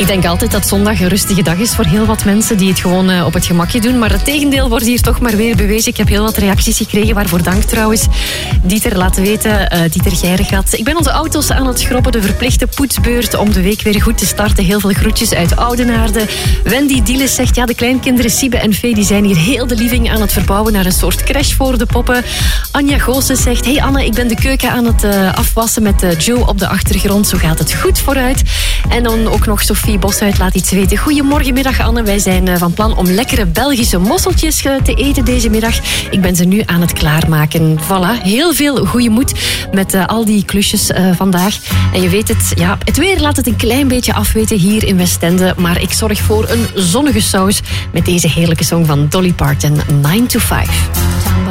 Ik denk altijd dat zondag een rustige dag is voor heel wat mensen die het gewoon op het gemakje doen. Maar het tegendeel wordt hier toch maar weer bewezen. Ik heb heel wat reacties gekregen, waarvoor dank trouwens. Dieter laat weten, Dieter Geiregat. Ik ben onze auto's aan het schroppen, de verplichte poetsbeurt om de week weer goed te starten. Heel veel groetjes uit Oudenaarde. Wendy Dieles zegt, ja, de kleinkinderen Siebe en Vee die zijn hier heel de living aan het verbouwen naar een soort crash voor de poppen. Anja Goossen zegt, hey Anne, ik ben de keuken aan het afwassen met Joe op de achtergrond. Zo gaat het goed vooruit. En dan ook nog Sophie Boshuit laat iets weten. Goedemorgenmiddag Anne, wij zijn van plan om lekkere Belgische mosseltjes te eten deze middag. Ik ben ze nu aan het klaarmaken. Voilà, heel veel goede moed met al die klusjes vandaag. En je weet het, ja, het weer laat het een klein beetje afweten hier in Westende. Maar ik zorg voor een zonnige saus met deze heerlijke song van Dolly Parton, 9 to 5.